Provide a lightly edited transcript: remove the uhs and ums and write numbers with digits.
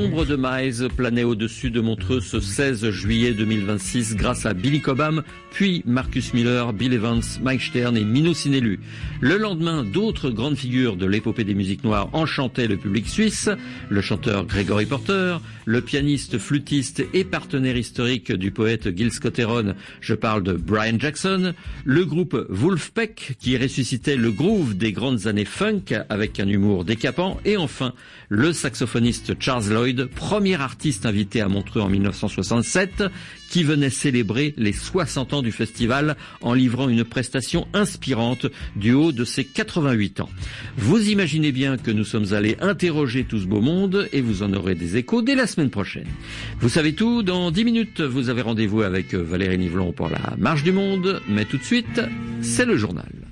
ombre de Maïs planait au-dessus de Montreux ce 16 juillet 2026 grâce à Billy Cobham, puis Marcus Miller, Bill Evans, Mike Stern et Mino Sinelu. Le lendemain, d'autres grandes figures de l'épopée des musiques noires enchantaient le public suisse. Le chanteur Gregory Porter, le pianiste, flûtiste et partenaire historique du poète Gil Scott-Heron, je parle de Brian Jackson, le groupe Wolfpack qui ressuscitait le groove des grandes années funk avec un humour décapant, et enfin le saxophoniste Charles Lloyd, premier artiste invité à Montreux en 1967, qui venait célébrer les 60 ans du festival en livrant une prestation inspirante du haut de ses 88 ans. Vous imaginez bien que nous sommes allés interroger tout ce beau monde et vous en aurez des échos dès la semaine prochaine. Vous savez tout, dans 10 minutes, vous avez rendez-vous avec Valérie Nivelon pour la Marche du Monde, mais tout de suite, c'est le journal.